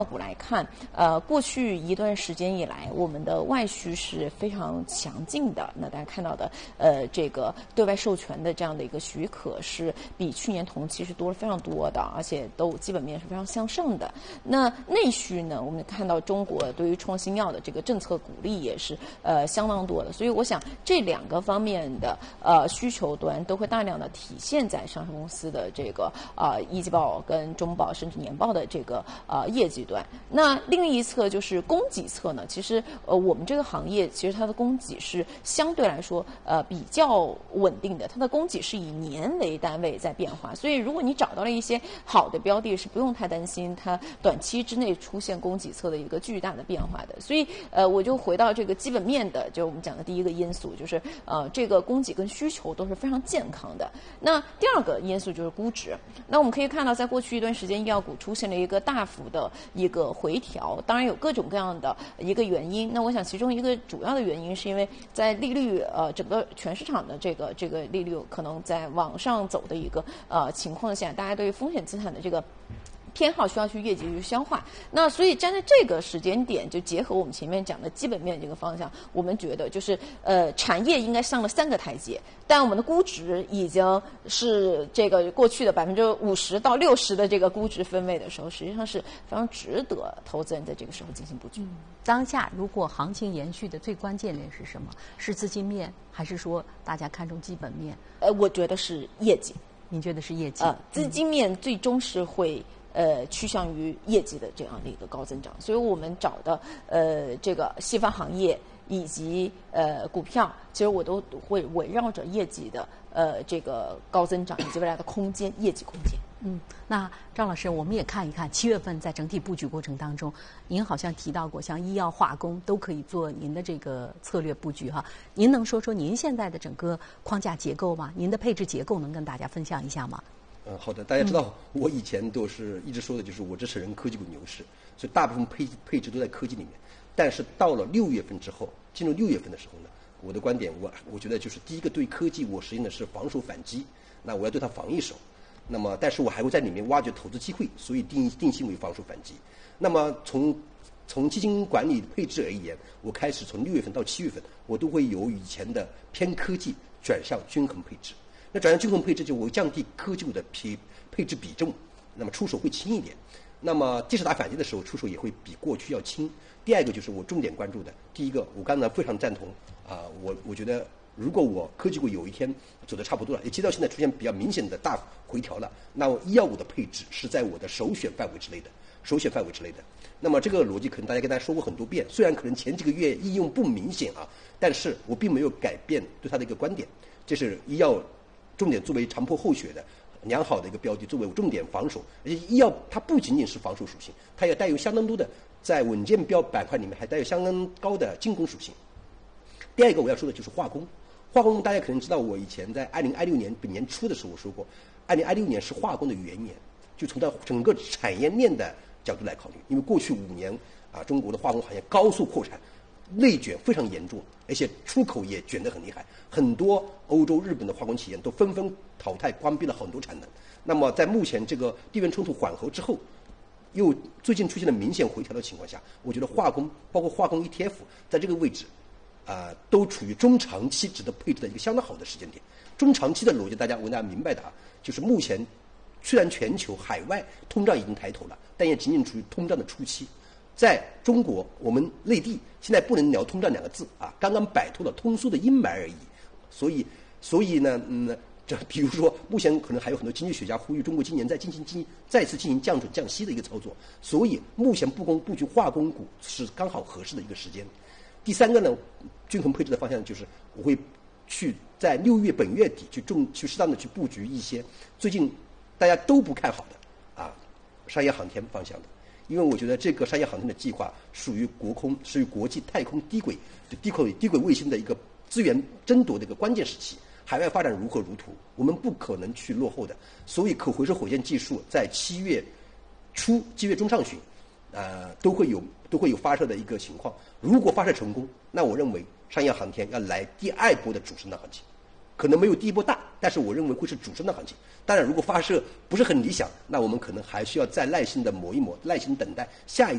股来看，过去一段时间以来，我们的外需是非常强劲的。那大家看到的，这个对外授权的这样的一个许可是比去年同期是多了非常多的，而且都基本面是非常向上的。那内需呢，我们看到中国对于创新药的这个政策鼓励也是相当多的。所以我想这两个方面的需求端都会大量的体现在上市公司的这个一季报跟中报甚至年报的这个业绩端。那另一侧就是供给侧呢，其实我们这个行业其实它的供给是相对来说比较稳定的，它的供给是以年为单位在变化，所以如果你找到了一些好的标的，是不用太担心它短期之内出现供给侧的一个巨大的变化的。所以我就回到这个基本面的，就我们讲的第一个因素，就是这个供给跟需求都是非常健康的。那第二个因素就是估值。那我们可以看到，在过去一段时间，医药股出现了一个大幅的一个回调，当然有各种各样的一个原因。那我想其中一个主要的原因是因为在利率整个全市场的这个利率可能在往上走的一个情况下，大家对于风险资产的这个偏好需要去业绩去消化。那所以站在这个时间点，就结合我们前面讲的基本面这个方向，我们觉得就是产业应该上了3个台阶，但我们的估值已经是这个过去的50%到60%的这个估值分位的时候，实际上是非常值得投资人在这个时候进行布局。 当下如果行情延续的最关键点是什么？是资金面，还是说大家看重基本面？ 我觉得是业绩。 您觉得是业绩？ 资金面最终是会趋向于业绩的这样的一个高增长，所以我们找的这个细分行业以及股票，其实我都会围绕着业绩的这个高增长以及未来的空间，业绩空间。 那张老师，我们也看一看7月份在整体布局过程当中，您好像提到过，像医药、化工都可以做您的这个策略布局哈。您能说说您现在的整个框架结构吗？您的配置结构能跟大家分享一下吗？ 好的，大家知道我以前都是一直说的就是我支持人科技股牛市，所以大部分配置都在科技里面。但是到了6月份之后，进入6月份的时候呢，我的观点我觉得就是第一个，对科技我实行的是防守反击，那我要对它防一手。那么但是我还会在里面挖掘投资机会，所以定性为防守反击。那么从基金管理配置而言，我开始从6月份到7月份，我都会由以前的偏科技转向均衡配置。那转向均衡配置就我降低科技股的配置比重，那么出手会轻一点。那么即使打反击的时候，出手也会比过去要轻。第二个就是我重点关注的，第一个我刚才非常赞同我觉得如果我科技股有一天走得差不多了，也接到现在出现比较明显的大回调了，那我医药股的配置是在我的首选范围之内的。那么这个逻辑可能大家跟大家说过很多遍，虽然可能前几个月应用不明显但是我并没有改变对它的一个观点，这是医药重点作为长坡厚雪的良好的一个标的，作为重点防守。而且医药它不仅仅是防守属性，它也带有相当多的在稳健标板块里面还带有相当高的进攻属性。第二个我要说的就是化工。化工大家可能知道，我以前在2016年本年初的时候我说过，2016年是化工的元年，就从它整个产业链的角度来考虑。因为过去5年中国的化工行业高速扩产，内卷非常严重，而且出口也卷得很厉害，很多欧洲、日本的化工企业都纷纷淘汰关闭了很多产能。那么在目前这个地缘冲突缓和之后，又最近出现了明显回调的情况下，我觉得化工包括化工 ETF 在这个位置都处于中长期值得配置的一个相当好的时间点。中长期的逻辑大家明白的就是目前虽然全球海外通胀已经抬头了，但也仅仅处于通胀的初期。在中国我们内地现在不能聊通胀2个字刚刚摆脱了通缩的阴霾而已。所以呢这比如说目前可能还有很多经济学家呼吁中国今年再次进行降准降息的一个操作，所以目前布局化工股是刚好合适的一个时间。第三个呢，均衡配置的方向就是我会去在6月本月底去适当的去布局一些最近大家都不看好的商业航天方向的。因为我觉得这个商业航天的计划属于国际太空低轨卫星的一个资源争夺的一个关键时期，海外发展如火如荼，我们不可能去落后的。所以可回收火箭技术在7月中上旬都会有发射的一个情况。如果发射成功，那我认为商业航天要来第2波的主升的行情，可能没有第1波大， 但是我认为会是主升的行情。当然，如果发射不是很理想，那我们可能还需要再耐心的磨一磨，耐心等待下一